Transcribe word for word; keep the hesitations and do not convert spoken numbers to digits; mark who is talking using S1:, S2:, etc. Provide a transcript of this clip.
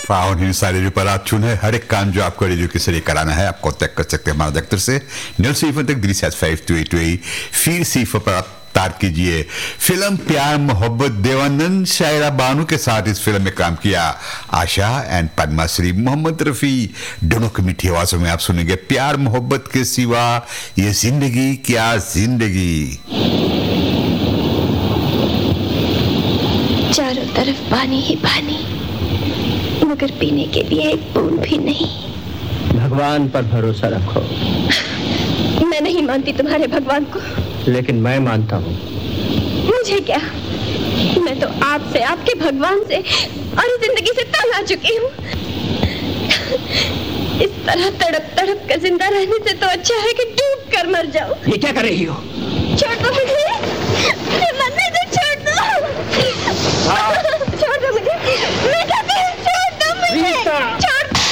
S1: Faun हिंसा radio पर आप चुने हर एक काम जो आपको रेडियो के जरिए कराना है आप कांटेक्ट कर सकते हैं हमारे दफ्तर से नील सीफर तक दिल्ली सात five to eight to eight फिर सीफर पर आप तार कीजिए। फिल्म प्यार मोहब्बत, देवानंद शायरा बानू के साथ इस फिल्म में काम किया आशा एंड पद्माश्री, मोहम्मद रफी, दोनों की मीठी आवाजों में आप सुनेंगे प्यार मोहब्बत के सिवा ये जिंदगी क्या जिंदगी।
S2: चारों तरफ पानी ही पानी, मगर पीने के लिए एक बूंद भी नहीं।
S3: भगवान पर भरोसा रखो।
S2: मैं नहीं मानती तुम्हारे भगवान को,
S3: लेकिन मैं मानता हूँ।
S2: मुझे क्या, मैं तो आपसे, आपके भगवान से और इस जिंदगी से तंग आ चुकी हूँ। इस तरह तड़प तड़प कर जिंदा रहने से तो अच्छा है कि डूब कर मर जाऊं।
S3: ये क्या कर रही हो?
S2: छोड़ दो मुझे, मुझे मरने दो, छोड़ दो।